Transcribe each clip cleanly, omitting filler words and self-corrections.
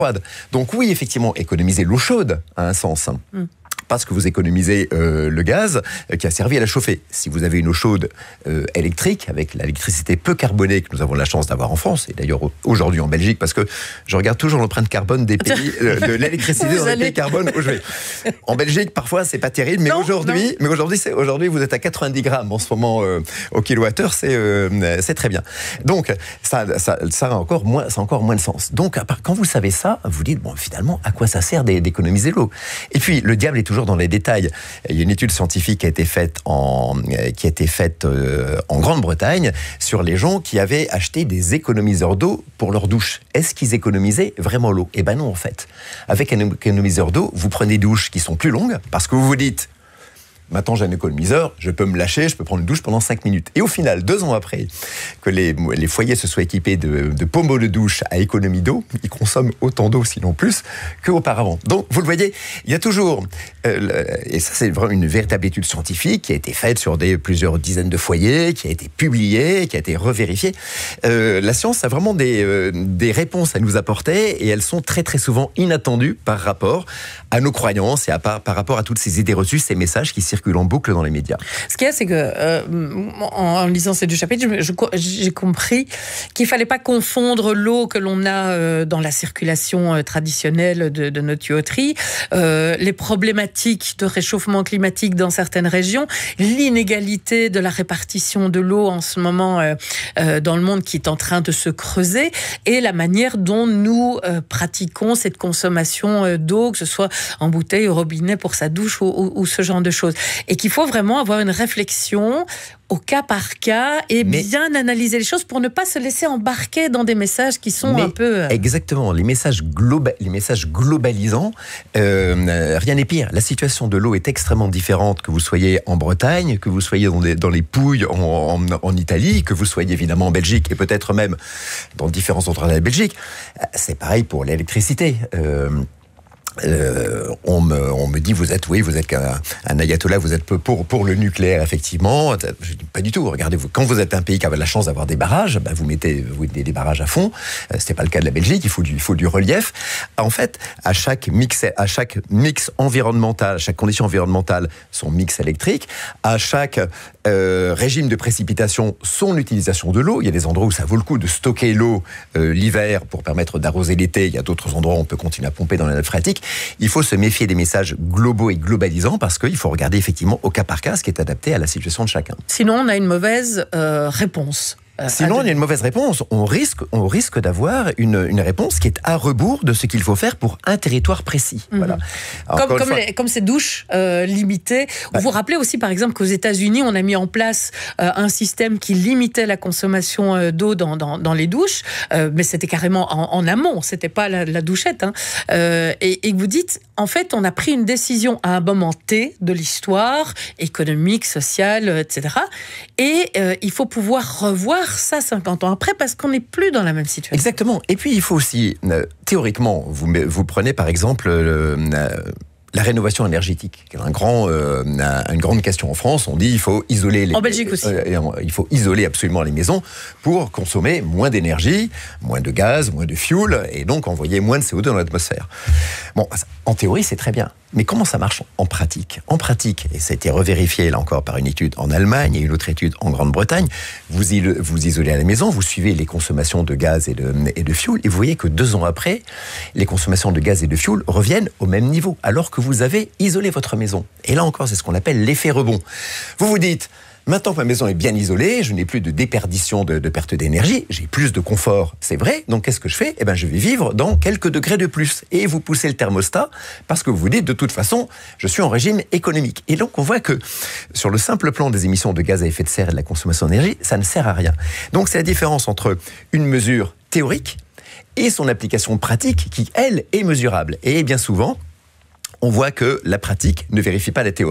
Donc oui, effectivement, économiser l'eau chaude a un sens. Parce que vous économisez le gaz qui a servi à la chauffer. Si vous avez une eau chaude électrique, avec l'électricité peu carbonée que nous avons la chance d'avoir en France, et d'ailleurs aujourd'hui en Belgique, parce que je regarde toujours l'empreinte carbone des pays, de l'électricité dans les pays carbone où je vais. En Belgique, parfois, c'est pas terrible, mais aujourd'hui, vous êtes à 90 grammes en ce moment au kilowattheure, c'est très bien. Donc, ça a encore moins de sens. Donc, quand vous savez ça, vous dites, bon, finalement, à quoi ça sert d'économiser l'eau ? Et puis, le diable est toujours dans les détails. Il y a une étude scientifique qui a été faite en Grande-Bretagne sur les gens qui avaient acheté des économiseurs d'eau pour leur douche. Est-ce qu'ils économisaient vraiment l'eau ? Eh ben non, en fait. Avec un économiseur d'eau, vous prenez des douches qui sont plus longues parce que vous vous dites, maintenant j'ai un économiseur, je peux me lâcher, je peux prendre une douche pendant 5 minutes. Et au final, 2 ans après que les foyers se soient équipés de pommeaux de douche à économie d'eau, ils consomment autant d'eau, sinon plus, qu'auparavant. Donc, vous le voyez, il y a toujours, et ça c'est vraiment une véritable étude scientifique qui a été faite sur plusieurs dizaines de foyers, qui a été publiée, qui a été revérifiée. La science a vraiment des réponses à nous apporter et elles sont très très souvent inattendues par rapport à nos croyances et par rapport à toutes ces idées reçues, ces messages qui circulent en boucle dans les médias. Ce qu'il y a, c'est que en lisant ces 2 chapitres, j'ai compris qu'il ne fallait pas confondre l'eau que l'on a dans la circulation traditionnelle de notre tuyauterie, les problématiques de réchauffement climatique dans certaines régions, l'inégalité de la répartition de l'eau en ce moment dans le monde qui est en train de se creuser, et la manière dont nous pratiquons cette consommation d'eau, que ce soit en bouteille, au robinet, pour sa douche ou ce genre de choses. Et qu'il faut vraiment avoir une réflexion au cas par cas et bien analyser les choses pour ne pas se laisser embarquer dans des messages qui sont un peu... Exactement, les messages globalisants, rien n'est pire. La situation de l'eau est extrêmement différente que vous soyez en Bretagne, que vous soyez dans les Pouilles en Italie, que vous soyez évidemment en Belgique et peut-être même dans différents endroits de la Belgique. C'est pareil pour l'électricité. On me dit vous êtes un ayatollah, vous êtes pour le nucléaire, effectivement. Je dis pas du tout. Regardez, quand vous êtes un pays qui a la chance d'avoir des barrages, vous mettez des barrages à fond. C'est pas le cas de la Belgique. Il faut du relief. En fait, à chaque mix environnemental, à chaque condition environnementale, son mix électrique, à chaque régime de précipitation, son utilisation de l'eau. Il y a des endroits où ça vaut le coup de stocker l'eau l'hiver pour permettre d'arroser l'été. Il y a d'autres endroits où on peut continuer à pomper dans la nappe phréatique. Il faut se méfier des messages globaux et globalisants parce qu'il faut regarder effectivement au cas par cas ce qui est adapté à la situation de chacun. Sinon, on a une mauvaise réponse. Sinon, il y a une mauvaise réponse. On risque d'avoir une réponse qui est à rebours de ce qu'il faut faire pour un territoire précis. Voilà. Comme ces douches limitées. Vous vous rappelez aussi, par exemple, qu'aux États-Unis, on a mis en place un système qui limitait la consommation d'eau dans les douches, mais c'était carrément en amont, c'était pas la douchette. Et vous dites, en fait, on a pris une décision à un moment T de l'histoire, économique, sociale, etc. Et il faut pouvoir revoir ça 50 ans après parce qu'on n'est plus dans la même situation. Exactement. Et puis il faut aussi, théoriquement, vous prenez par exemple la rénovation énergétique, qui est une grande question en France. On dit il faut isoler en Belgique aussi. Il faut isoler absolument les maisons pour consommer moins d'énergie, moins de gaz, moins de fuel, et donc envoyer moins de CO2 dans l'atmosphère. Bon, en théorie, c'est très bien. Mais comment ça marche en pratique ? En pratique, et ça a été revérifié là encore par une étude en Allemagne et une autre étude en Grande-Bretagne, vous isolez à la maison, vous suivez les consommations de gaz et de fuel, et vous voyez que 2 ans après, les consommations de gaz et de fuel reviennent au même niveau, alors que vous avez isolé votre maison. Et là encore, c'est ce qu'on appelle l'effet rebond. Vous vous dites, maintenant que ma maison est bien isolée, je n'ai plus de déperdition de perte d'énergie, j'ai plus de confort, c'est vrai, donc qu'est-ce que je fais ? Je vais vivre dans quelques degrés de plus. Et vous poussez le thermostat parce que vous vous dites, de toute façon, je suis en régime économique. Et donc on voit que sur le simple plan des émissions de gaz à effet de serre et de la consommation d'énergie, ça ne sert à rien. Donc c'est la différence entre une mesure théorique et son application pratique qui, elle, est mesurable. Et bien souvent, on voit que la pratique ne vérifie pas la théorie.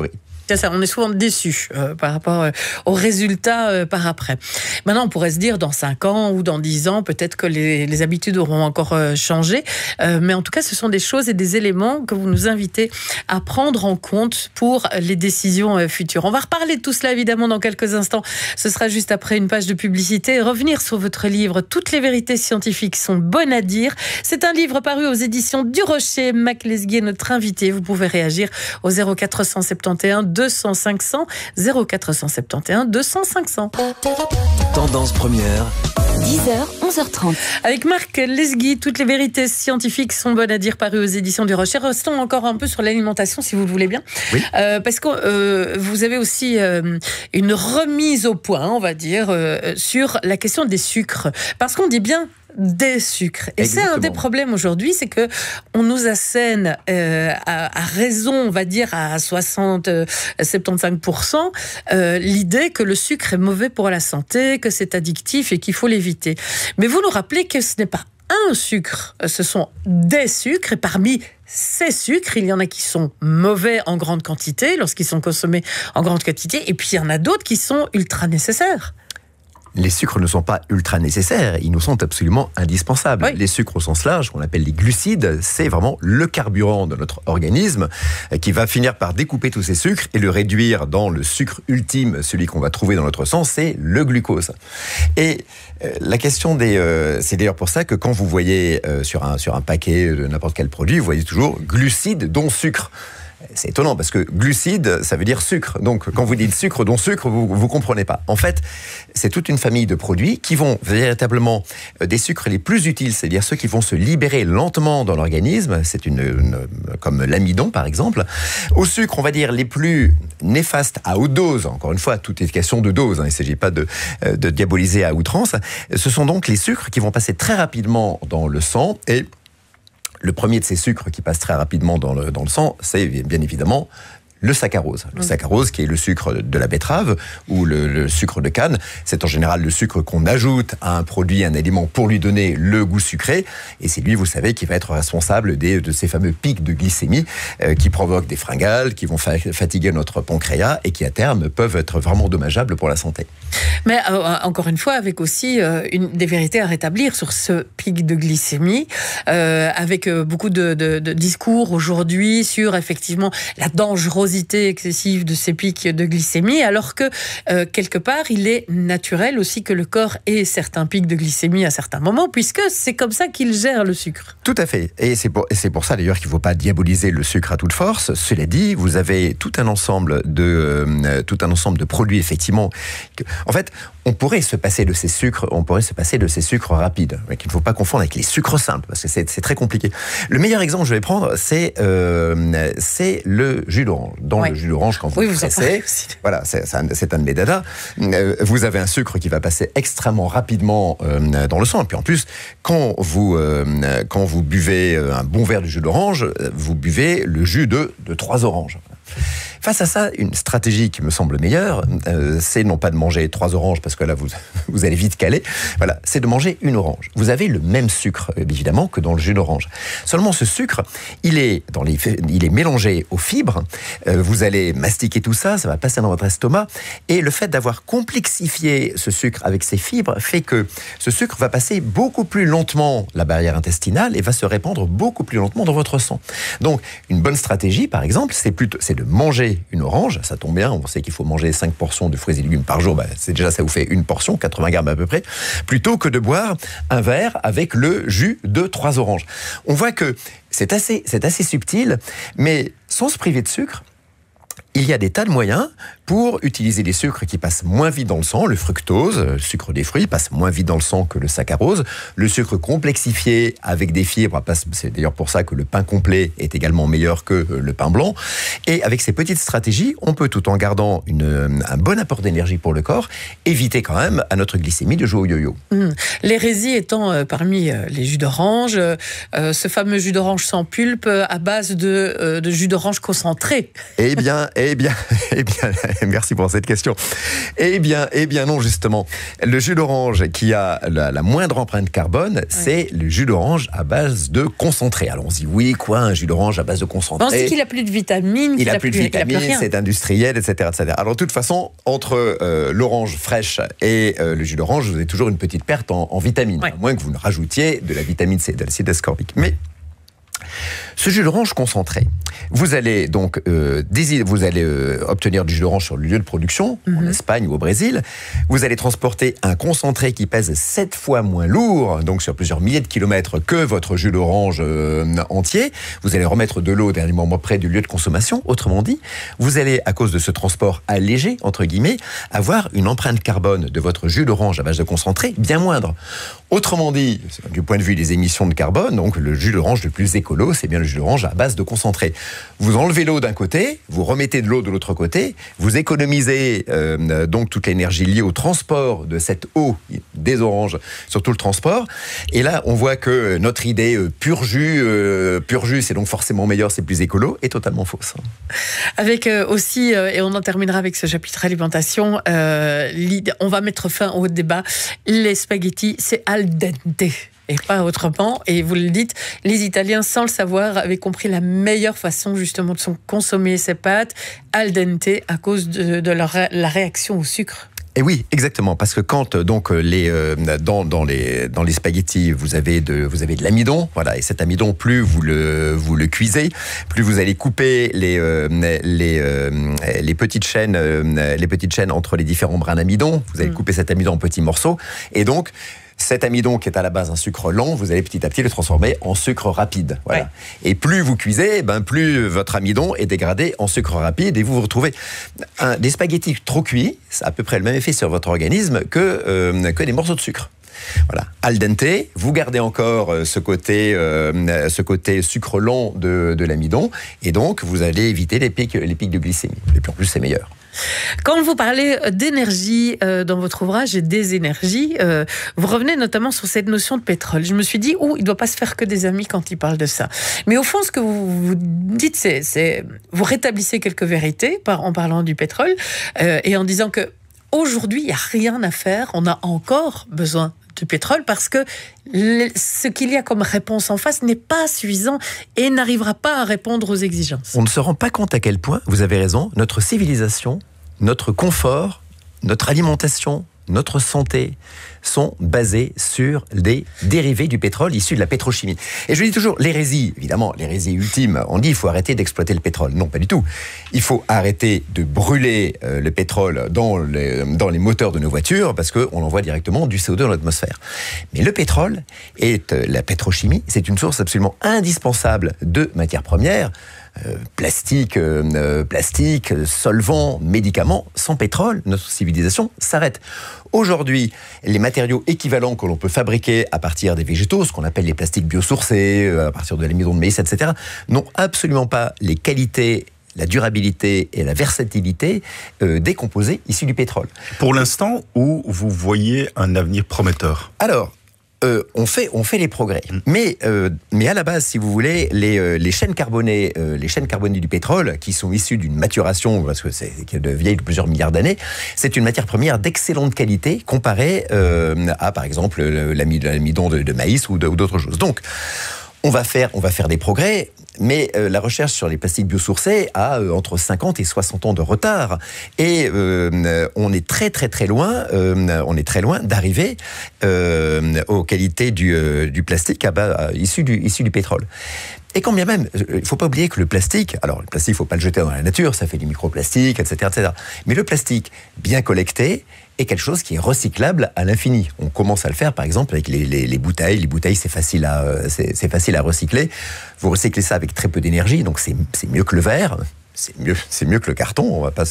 C'est ça, on est souvent déçus par rapport aux résultats par après. Maintenant, on pourrait se dire, dans 5 ans ou dans 10 ans, peut-être que les habitudes auront encore changé. Mais en tout cas, ce sont des choses et des éléments que vous nous invitez à prendre en compte pour les décisions futures. On va reparler de tout cela, évidemment, dans quelques instants. Ce sera juste après une page de publicité. Revenir sur votre livre « Toutes les vérités scientifiques sont bonnes à dire ». C'est un livre paru aux éditions du Rocher. Mac Lesguy est notre invité. Vous pouvez réagir au 0471 200 500, 0471 200 500. Tendance première. 10h, 11h30. Avec Marc Lesguy, toutes les vérités scientifiques sont bonnes à dire, paru aux éditions du Rocher. Restons encore un peu sur l'alimentation, si vous le voulez bien. Oui. Parce que vous avez aussi une remise au point, on va dire, sur la question des sucres. Parce qu'on dit bien des sucres. Et Exactement. c'est un des problèmes aujourd'hui, c'est que on nous assène à raison, on va dire à 75%, l'idée que le sucre est mauvais pour la santé, que c'est addictif et qu'il faut l'éviter. Mais vous nous rappelez que ce n'est pas un sucre, ce sont des sucres, et parmi ces sucres, il y en a qui sont mauvais en grande quantité, lorsqu'ils sont consommés en grande quantité, et puis il y en a d'autres qui sont ultra nécessaires. Les sucres ne sont pas ultra nécessaires, ils nous sont absolument indispensables. Oui. Les sucres au sens large, qu'on appelle les glucides, c'est vraiment le carburant de notre organisme qui va finir par découper tous ces sucres et le réduire dans le sucre ultime, celui qu'on va trouver dans notre sang, c'est le glucose. Et la question c'est d'ailleurs pour ça que quand vous voyez sur un paquet de n'importe quel produit, vous voyez toujours glucides dont sucre. C'est étonnant parce que glucides, ça veut dire sucre. Donc, quand vous dites sucre dont sucre, vous comprenez pas. En fait, c'est toute une famille de produits qui vont véritablement des sucres les plus utiles, c'est-à-dire ceux qui vont se libérer lentement dans l'organisme. C'est comme l'amidon, par exemple. Aux sucres, on va dire, les plus néfastes à haute dose. Encore une fois, tout est question de dose. Il ne s'agit pas de diaboliser à outrance. Ce sont donc les sucres qui vont passer très rapidement dans le sang et le premier de ces sucres qui passe très rapidement dans le sang, c'est bien évidemment le saccharose. Le saccharose qui est le sucre de la betterave ou le sucre de canne. C'est en général le sucre qu'on ajoute à un produit, un aliment pour lui donner le goût sucré. Et c'est lui, vous savez, qui va être responsable de ces fameux pics de glycémie qui provoquent des fringales, qui vont fatiguer notre pancréas et qui à terme peuvent être vraiment dommageables pour la santé. Mais encore une fois, avec aussi des vérités à rétablir sur ce pic de glycémie, avec beaucoup de discours aujourd'hui sur effectivement la dangerosité excessive de ces pics de glycémie, alors que quelque part, il est naturel aussi que le corps ait certains pics de glycémie à certains moments, puisque c'est comme ça qu'il gère le sucre. Tout à fait. Et c'est pour ça d'ailleurs qu'il ne faut pas diaboliser le sucre à toute force. Cela dit, vous avez tout un ensemble de produits, effectivement. En fait, on pourrait se passer de ces sucres rapides, qu'il ne faut pas confondre avec les sucres simples, parce que c'est très compliqué. Le meilleur exemple que je vais prendre, c'est le jus d'orange. Dans le jus d'orange, quand vous pressez, voilà, c'est un de mes dadas, vous avez un sucre qui va passer extrêmement rapidement dans le sang. Et puis en plus, quand vous buvez un bon verre de jus d'orange, vous buvez le jus de 3 oranges. Face à ça, une stratégie qui me semble meilleure, c'est non pas de manger 3 oranges, parce que là, vous allez vite caler. Voilà, c'est de manger une orange. Vous avez le même sucre, évidemment, que dans le jus d'orange. Seulement, ce sucre, il est mélangé aux fibres. Vous allez mastiquer tout ça, ça va passer dans votre estomac. Et le fait d'avoir complexifié ce sucre avec ces fibres fait que ce sucre va passer beaucoup plus lentement la barrière intestinale et va se répandre beaucoup plus lentement dans votre sang. Donc, une bonne stratégie, par exemple, c'est de manger une orange. Ça tombe bien, on sait qu'il faut manger 5 portions de fruits et légumes par jour. C'est déjà, ça vous fait une portion, 80 grammes à peu près, plutôt que de boire un verre avec le jus de 3 oranges. On voit que c'est assez subtil, mais sans se priver de sucre, il y a des tas de moyens pour utiliser des sucres qui passent moins vite dans le sang. Le fructose, le sucre des fruits, passe moins vite dans le sang que le saccharose. Le sucre complexifié avec des fibres, c'est d'ailleurs pour ça que le pain complet est également meilleur que le pain blanc. Et avec ces petites stratégies, on peut, tout en gardant un bon apport d'énergie pour le corps, éviter quand même à notre glycémie de jouer au yo-yo. L'hérésie étant parmi les jus d'orange, ce fameux jus d'orange sans pulpe à base de jus d'orange concentré. Eh bien, Eh bien, merci pour cette question. Eh bien non, justement. Le jus d'orange qui a la moindre empreinte carbone, c'est le jus d'orange à base de concentré. Alors on se dit, oui, quoi, un jus d'orange à base de concentré? On se dit qu'il n'a plus de vitamines. Il n'a plus de vitamines, c'est industriel, etc., etc. Alors de toute façon, entre l'orange fraîche et le jus d'orange, vous avez toujours une petite perte en vitamines, à moins que vous ne rajoutiez de la vitamine C, de l'acide ascorbique. Mais ce jus d'orange concentré, vous allez donc obtenir du jus d'orange sur le lieu de production, en Espagne ou au Brésil. Vous allez transporter un concentré qui pèse 7 fois moins lourd, donc sur plusieurs milliers de kilomètres que votre jus d'orange entier. Vous allez remettre de l'eau au dernier moment près du lieu de consommation. Autrement dit, vous allez, à cause de ce transport allégé, entre guillemets, avoir une empreinte carbone de votre jus d'orange à base de concentré bien moindre. Autrement dit, du point de vue des émissions de carbone, donc le jus d'orange le plus écolo, c'est bien le jus d'orange à base de concentré. Vous enlevez l'eau d'un côté, vous remettez de l'eau de l'autre côté, vous économisez donc toute l'énergie liée au transport de cette eau des oranges sur tout le transport. Et là, on voit que notre idée pur jus, c'est donc forcément meilleur, c'est plus écolo, est totalement fausse. Avec aussi, et on en terminera avec ce chapitre alimentation, on va mettre fin au débat, les spaghettis, c'est al dente. Et pas autrement. Et vous le dites, les Italiens, sans le savoir, avaient compris la meilleure façon justement de consommer ces pâtes al dente à cause de la réaction au sucre. Et oui, exactement, parce que quand donc dans les spaghettis vous avez de l'amidon, voilà, et cet amidon, plus vous le cuisez, plus vous allez couper les petites chaînes entre les différents brins d'amidon. Vous allez couper cet amidon en petits morceaux, et donc cet amidon qui est à la base un sucre lent, vous allez petit à petit le transformer en sucre rapide. Voilà. Ouais. Et plus vous cuisez, plus votre amidon est dégradé en sucre rapide, et vous vous retrouvez des spaghettis trop cuits, ça a à peu près le même effet sur votre organisme que des morceaux de sucre. Voilà, al dente, vous gardez encore ce côté sucre lent de l'amidon, et donc vous allez éviter les pics de glycémie. Et puis en plus, c'est meilleur. Quand vous parlez d'énergie dans votre ouvrage et des énergies, vous revenez notamment sur cette notion de pétrole. Je me suis dit, il ne doit pas se faire que des amis quand il parle de ça. Mais au fond, ce que vous dites, c'est vous rétablissez quelques vérités en parlant du pétrole et en disant que aujourd'hui, il n'y a rien à faire. On a encore besoin du pétrole parce que ce qu'il y a comme réponse en face n'est pas suffisant et n'arrivera pas à répondre aux exigences. On ne se rend pas compte à quel point, vous avez raison, notre civilisation, notre confort, notre alimentation, notre santé sont basés sur des dérivés du pétrole issus de la pétrochimie. Et je dis toujours, l'hérésie, évidemment, l'hérésie ultime, on dit il faut arrêter d'exploiter le pétrole. Non, pas du tout. Il faut arrêter de brûler le pétrole dans les moteurs de nos voitures parce qu'on envoie directement du CO2 dans l'atmosphère. Mais le pétrole et la pétrochimie, c'est une source absolument indispensable de matières premières, plastique, solvants, médicaments. Sans pétrole, notre civilisation s'arrête. Aujourd'hui, les matériaux équivalents que l'on peut fabriquer à partir des végétaux, ce qu'on appelle les plastiques biosourcés, à partir de l'amidon de maïs, etc., n'ont absolument pas les qualités, la durabilité et la versatilité des composés issus du pétrole. Pour l'instant, où vous voyez un avenir prometteur ? Alors, on fait les progrès. Mais à la base, si vous voulez, les chaînes carbonées du pétrole, qui sont issues d'une maturation, parce que c'est vieille de plusieurs milliards d'années, c'est une matière première d'excellente qualité comparée à, par exemple, l'amidon de maïs ou d'autres choses. Donc, on va faire des progrès, mais la recherche sur les plastiques biosourcés a entre 50 et 60 ans de retard. Et on est très très très loin, d'arriver aux qualités du plastique issu du pétrole. Et quand bien même, il ne faut pas oublier que le plastique, alors le plastique, il ne faut pas le jeter dans la nature, ça fait du microplastique, etc., etc. Mais le plastique bien collecté est quelque chose qui est recyclable à l'infini. On commence à le faire, par exemple, avec les bouteilles. Les bouteilles, c'est facile à recycler. Vous recyclez ça avec très peu d'énergie, donc c'est mieux que le verre. C'est mieux que le carton, on va pas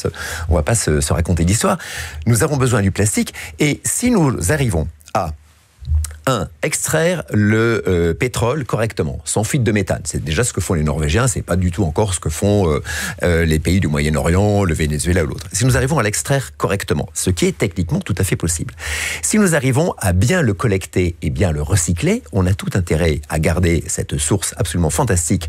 se raconter d'histoire. Nous avons besoin du plastique, et si nous arrivons à Extraire le pétrole correctement, sans fuite de méthane. C'est déjà ce que font les Norvégiens, c'est pas du tout encore ce que font les pays du Moyen-Orient, le Venezuela ou l'autre. Si nous arrivons à l'extraire correctement, ce qui est techniquement tout à fait possible, si nous arrivons à bien le collecter et bien le recycler, on a tout intérêt à garder cette source absolument fantastique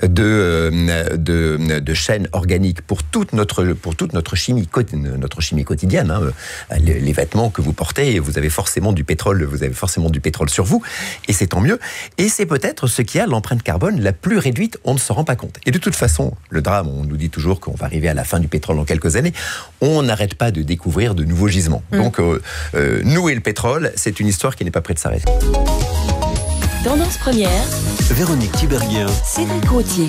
de chaînes organiques pour toute notre chimie quotidienne. Hein. Les vêtements que vous portez, vous avez forcément du pétrole sur vous, et c'est tant mieux. Et c'est peut-être ce qui a l'empreinte carbone la plus réduite, on ne s'en rend pas compte. Et de toute façon, le drame, on nous dit toujours qu'on va arriver à la fin du pétrole dans quelques années, on n'arrête pas de découvrir de nouveaux gisements. Donc, nous et le pétrole, c'est une histoire qui n'est pas près de s'arrêter. Tendance première, Véronique Tiberghien. Cédric Rottier.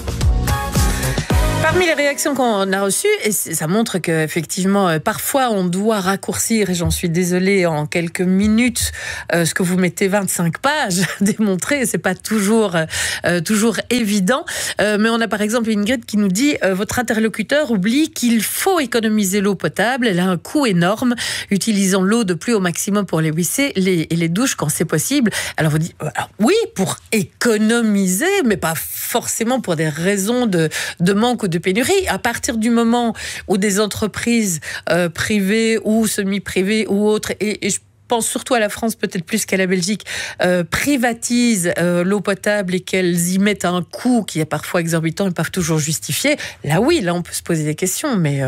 Parmi les réactions qu'on a reçues, et ça montre qu'effectivement, parfois on doit raccourcir, et j'en suis désolée, en quelques minutes, ce que vous mettez 25 pages à démontrer, c'est pas toujours évident. Mais on a par exemple Ingrid qui nous dit votre interlocuteur oublie qu'il faut économiser l'eau potable, elle a un coût énorme, utilisons l'eau de pluie au maximum pour les WC et les douches quand c'est possible. Alors vous dites, oui, pour économiser, mais pas forcément pour des raisons de manque ou de pénurie. À partir du moment où des entreprises privées ou semi-privées ou autres, et je pense surtout à la France, peut-être plus qu'à la Belgique, privatisent l'eau potable et qu'elles y mettent un coût qui est parfois exorbitant et peuvent toujours justifier, là oui, là on peut se poser des questions, mais...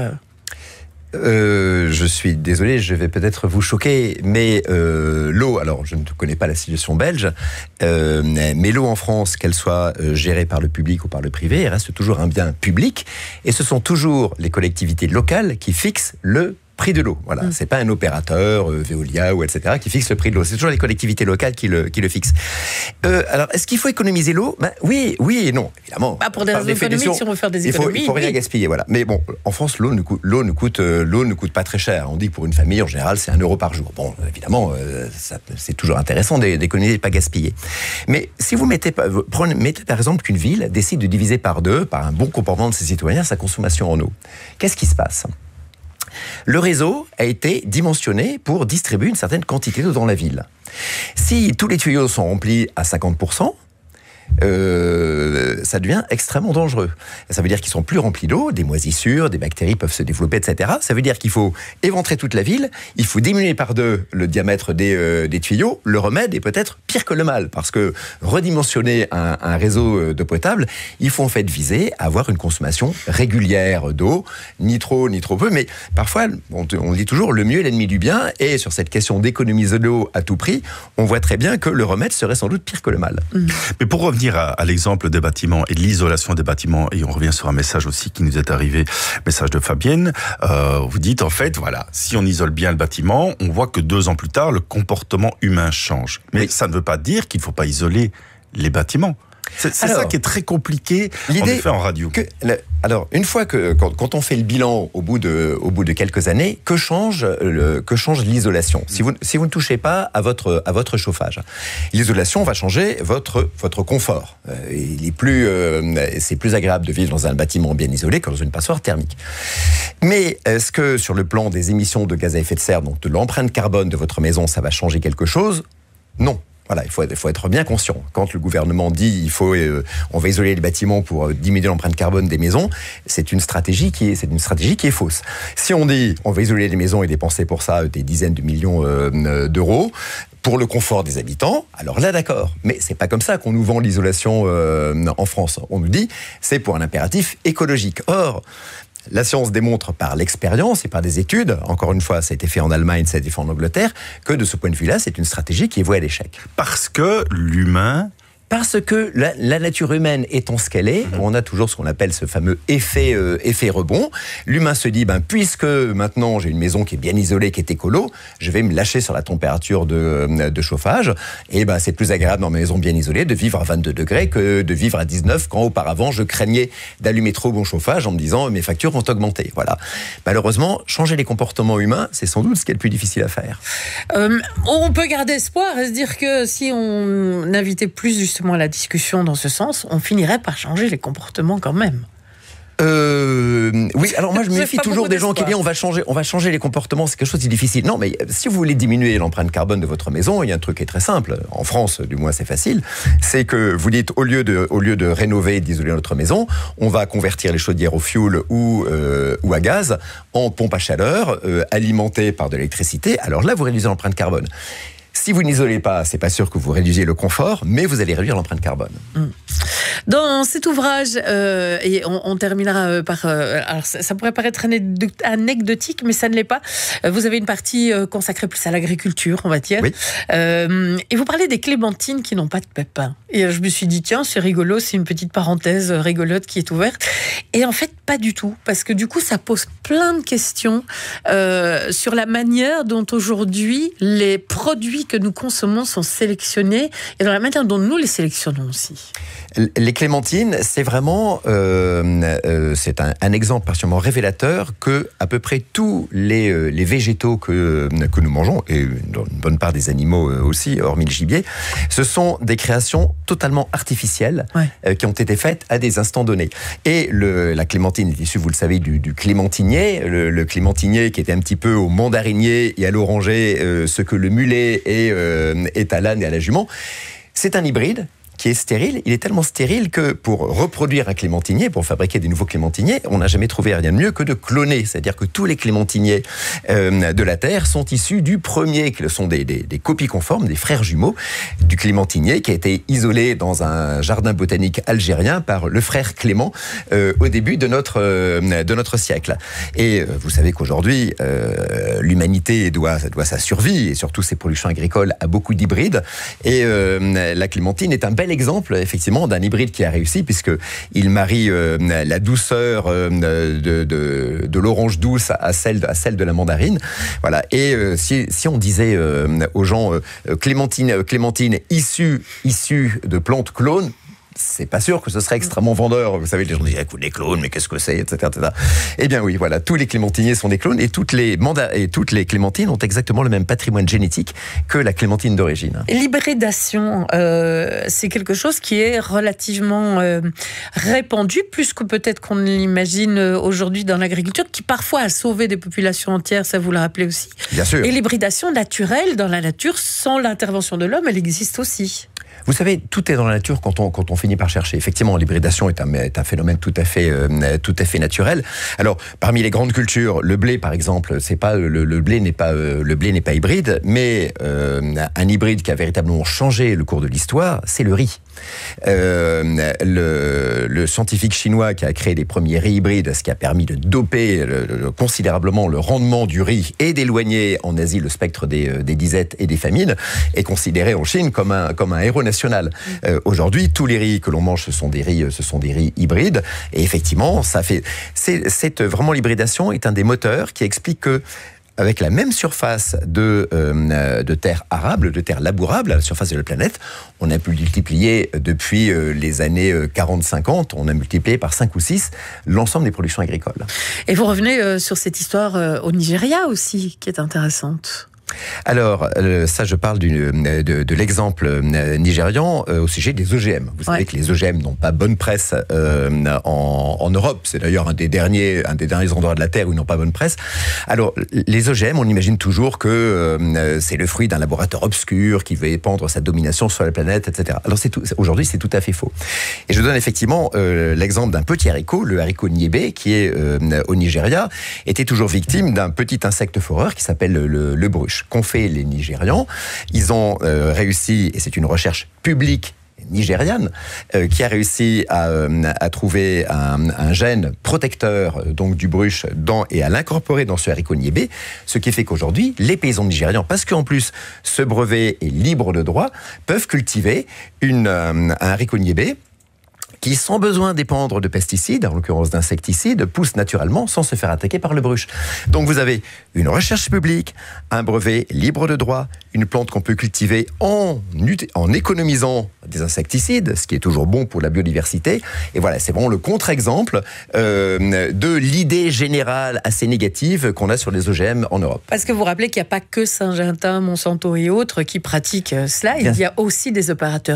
Je suis désolé, je vais peut-être vous choquer, mais l'eau, alors je ne connais pas la situation belge, mais l'eau en France, qu'elle soit gérée par le public ou par le privé, elle reste toujours un bien public, et ce sont toujours les collectivités locales qui fixent le prix de l'eau. Voilà, c'est pas un opérateur, Veolia ou etc. qui fixe le prix de l'eau. C'est toujours les collectivités locales qui le fixent. Alors, est-ce qu'il faut économiser l'eau ? Oui et non, évidemment. Pour des raisons économiques, si on veut faire des économies. Il faut rien gaspiller, voilà. Mais bon, en France, l'eau ne coûte pas très cher. On dit que pour une famille, en général, c'est 1 euro par jour. Bon, évidemment, c'est toujours intéressant d'économiser et de pas gaspiller. Mais si vous mettez par exemple qu'une ville décide de diviser par 2, par un bon comportement de ses citoyens, sa consommation en eau, qu'est-ce qui se passe ? Le réseau a été dimensionné pour distribuer une certaine quantité d'eau dans la ville. Si tous les tuyaux sont remplis à 50%, ça devient extrêmement dangereux. Ça veut dire qu'ils sont plus remplis d'eau, des moisissures, des bactéries peuvent se développer, etc. Ça veut dire qu'il faut éventrer toute la ville, il faut diminuer par 2 le diamètre des tuyaux. Le remède est peut-être pire que le mal, parce que redimensionner un réseau d'eau potable, il faut en fait viser à avoir une consommation régulière d'eau, ni trop peu, mais parfois, on dit toujours, le mieux est l'ennemi du bien, et sur cette question d'économiser l'eau à tout prix, on voit très bien que le remède serait sans doute pire que le mal. Mais pour revenir à l'exemple des bâtiments et de l'isolation des bâtiments, et on revient sur un message aussi qui nous est arrivé, message de Fabienne, vous dites en fait, voilà, si on isole bien le bâtiment, on voit que 2 ans plus tard, le comportement humain change. Mais ça ne veut pas dire qu'il ne faut pas isoler les bâtiments. C'est ça qui est très compliqué, en effet, en radio. Alors, une fois que, quand on fait le bilan au bout de quelques années, que change l'isolation ? Si vous ne touchez pas à votre chauffage, l'isolation va changer votre confort. C'est plus agréable de vivre dans un bâtiment bien isolé que dans une passoire thermique. Mais est-ce que sur le plan des émissions de gaz à effet de serre, donc de l'empreinte carbone de votre maison, ça va changer quelque chose ? Non. Voilà, il faut être bien conscient. Quand le gouvernement dit on va isoler les bâtiments pour diminuer l'empreinte carbone des maisons, c'est une stratégie qui est fausse. Si on dit on va isoler les maisons et dépenser pour ça des dizaines de millions d'euros pour le confort des habitants, alors là d'accord. Mais c'est pas comme ça qu'on nous vend l'isolation en France. On nous dit c'est pour un impératif écologique. Or, la science démontre par l'expérience et par des études, encore une fois, ça a été fait en Allemagne, ça a été fait en Angleterre, que de ce point de vue-là, c'est une stratégie qui est vouée à l'échec. Parce que Parce que la nature humaine étant ce qu'elle est, on a toujours ce qu'on appelle ce fameux effet rebond. L'humain se dit, puisque maintenant j'ai une maison qui est bien isolée, qui est écolo, je vais me lâcher sur la température de chauffage. Et c'est plus agréable dans ma maison bien isolée de vivre à 22 degrés que de vivre à 19 quand auparavant je craignais d'allumer trop bon chauffage en me disant mes factures vont augmenter. Voilà. Malheureusement, changer les comportements humains, c'est sans doute ce qui est le plus difficile à faire. On peut garder espoir et se dire que si on invitait plus justement à la discussion dans ce sens, on finirait par changer les comportements quand même. Oui, alors moi je me méfie toujours des gens qui disent on va changer les comportements, c'est quelque chose de difficile. Non, mais si vous voulez diminuer l'empreinte carbone de votre maison, il y a un truc qui est très simple. En France, du moins c'est facile, c'est que vous dites au lieu de rénover, d'isoler notre maison, on va convertir les chaudières au fioul ou à gaz en pompe à chaleur alimentée par de l'électricité. Alors là, vous réduisez l'empreinte carbone. Si vous n'isolez pas, c'est pas sûr que vous réduisiez le confort, mais vous allez réduire l'empreinte carbone. Dans cet ouvrage, et on terminera par... alors ça pourrait paraître anecdotique, mais ça ne l'est pas. Vous avez une partie consacrée plus à l'agriculture, on va dire. Oui. Et vous parlez des clémentines qui n'ont pas de pépins. Et je me suis dit, tiens, c'est rigolo, c'est une petite parenthèse rigolote qui est ouverte. Et en fait, pas du tout. Parce que du coup, ça pose plein de questions sur la manière dont aujourd'hui les produits que nous consommons sont sélectionnés et dans la manière dont nous les sélectionnons aussi. Les clémentines, c'est vraiment c'est un exemple particulièrement révélateur que à peu près tous les végétaux que nous mangeons, et dans une bonne part des animaux aussi, hormis le gibier, ce sont des créations totalement artificielles qui ont été faites à des instants donnés. Et la clémentine est issue, vous le savez, du clémentinier, le clémentinier qui était un petit peu au mandarinier et à l'oranger, ce que le mulet est à l'âne et à la jument. C'est un hybride qui est stérile. Il est tellement stérile que pour reproduire un clémentinier, pour fabriquer des nouveaux clémentiniers, on n'a jamais trouvé rien de mieux que de cloner. C'est-à-dire que tous les clémentiniers de la Terre sont issus du premier, qui sont des copies conformes, des frères jumeaux, du clémentinier qui a été isolé dans un jardin botanique algérien par le frère Clément au début de notre siècle. Et vous savez qu'aujourd'hui, l'humanité doit sa survie, et surtout ses productions agricoles, à beaucoup d'hybrides. Et la clémentine est un bel exemple, effectivement, d'un hybride qui a réussi, puisqu'il marie la douceur de l'orange douce à celle de la mandarine. Voilà. Et si on disait aux gens clémentine issue de plantes clones, c'est pas sûr que ce serait extrêmement vendeur. Vous savez, les gens disent, écoute, les clones, mais qu'est-ce que c'est, etc., etc. Eh bien oui, voilà, tous les clémentiniers sont des clones et toutes les clémentines ont exactement le même patrimoine génétique que la clémentine d'origine. L'hybridation, c'est quelque chose qui est relativement répandu, plus que peut-être qu'on l'imagine aujourd'hui dans l'agriculture, qui parfois a sauvé des populations entières, ça vous le rappelez aussi. Bien sûr. Et l'hybridation naturelle dans la nature, sans l'intervention de l'homme, elle existe aussi. Vous savez, tout est dans la nature quand on finit par chercher. Effectivement, l'hybridation est un phénomène tout à fait naturel. Alors, parmi les grandes cultures, le blé, par exemple, le blé n'est pas hybride, mais un hybride qui a véritablement changé le cours de l'histoire, c'est le riz. Le scientifique chinois qui a créé les premiers riz hybrides, ce qui a permis de doper considérablement le rendement du riz et d'éloigner en Asie le spectre des disettes et des famines, est considéré en Chine comme un héros national. Aujourd'hui, tous les riz que l'on mange, ce sont des riz hybrides, et effectivement, c'est vraiment l'hybridation est un des moteurs qui explique que avec la même surface de terre arable, de terre labourable à la surface de la planète, on a multiplié depuis les années 40-50, on a multiplié par 5 ou 6 l'ensemble des productions agricoles. Et vous revenez sur cette histoire au Nigeria aussi, qui est intéressante. Alors, ça, je parle de l'exemple nigérian au sujet des OGM. Vous savez que les OGM n'ont pas bonne presse en Europe. C'est d'ailleurs un des derniers endroits de la Terre où ils n'ont pas bonne presse. Alors, les OGM, on imagine toujours que c'est le fruit d'un laboratoire obscur qui veut épandre sa domination sur la planète, etc. Alors, aujourd'hui, c'est tout à fait faux. Et je donne effectivement l'exemple d'un petit haricot, le haricot niébé, qui est au Nigeria, était toujours victime d'un petit insecte foreur qui s'appelle le bruche. Qu'ont fait les Nigérians? Ils ont réussi, et c'est une recherche publique nigériane, qui a réussi à trouver un gène protecteur donc du bruche et à l'incorporer dans ce haricot niébé, ce qui fait qu'aujourd'hui, les paysans nigérians, parce qu'en plus ce brevet est libre de droit, peuvent cultiver un haricot niébé qui, sans besoin d'épandre de pesticides, en l'occurrence d'insecticides, pousse naturellement sans se faire attaquer par le bruche. Donc vous avez une recherche publique, un brevet libre de droit, une plante qu'on peut cultiver en économisant des insecticides, ce qui est toujours bon pour la biodiversité. Et voilà, c'est vraiment le contre-exemple de l'idée générale assez négative qu'on a sur les OGM en Europe. Parce que vous rappelez qu'il n'y a pas que Syngenta, Monsanto et autres qui pratiquent cela, il y a aussi des opérateurs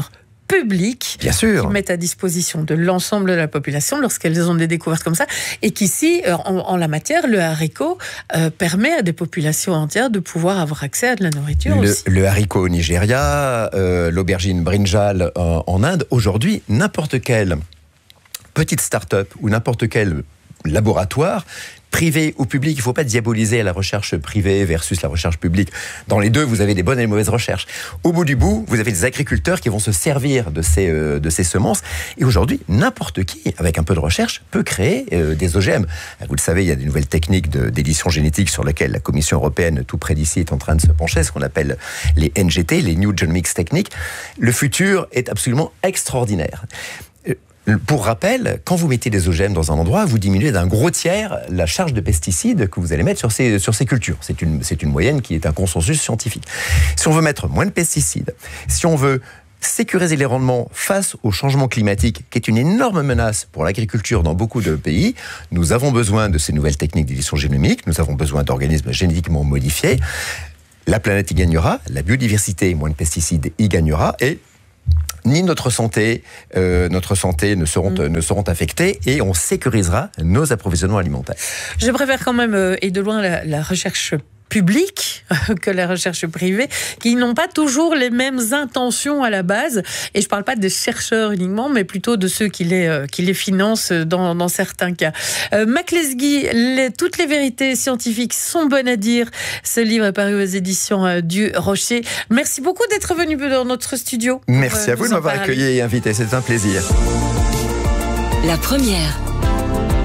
publiques Bien sûr. qui mettent à disposition de l'ensemble de la population lorsqu'elles ont des découvertes comme ça, et qu'ici, en la matière, le haricot permet à des populations entières de pouvoir avoir accès à de la nourriture aussi. Le haricot au Nigeria, l'aubergine brinjal en Inde, aujourd'hui, n'importe quelle petite start-up ou n'importe quel laboratoire, privé ou public, il ne faut pas diaboliser la recherche privée versus la recherche publique. Dans les deux, vous avez des bonnes et des mauvaises recherches. Au bout du bout, vous avez des agriculteurs qui vont se servir de ces semences. Et aujourd'hui, n'importe qui, avec un peu de recherche, peut créer des OGM. Vous le savez, il y a des nouvelles techniques d'édition génétique sur lesquelles la Commission européenne, tout près d'ici, est en train de se pencher, ce qu'on appelle les NGT, les New Genomics Techniques. Le futur est absolument extraordinaire. Pour rappel, quand vous mettez des OGM dans un endroit, vous diminuez d'un gros tiers la charge de pesticides que vous allez mettre sur ces cultures. C'est une moyenne qui est un consensus scientifique. Si on veut mettre moins de pesticides, si on veut sécuriser les rendements face au changement climatique, qui est une énorme menace pour l'agriculture dans beaucoup de pays, nous avons besoin de ces nouvelles techniques d'édition génomique, nous avons besoin d'organismes génétiquement modifiés. La planète y gagnera, la biodiversité, moins de pesticides y gagnera, et ni notre santé ne seront affectées, et on sécurisera nos approvisionnements alimentaires. Je préfère quand même, et de loin, la recherche publique que la recherche privée, qui n'ont pas toujours les mêmes intentions à la base. Et je ne parle pas des chercheurs uniquement, mais plutôt de ceux qui les financent dans certains cas. Mac Lesguy, toutes les vérités scientifiques sont bonnes à dire. Ce livre est paru aux éditions du Rocher. Merci beaucoup d'être venu dans notre studio. Merci à vous de m'avoir accueilli et invité, c'est un plaisir. La première.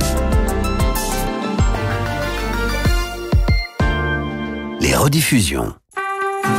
Les rediffusions.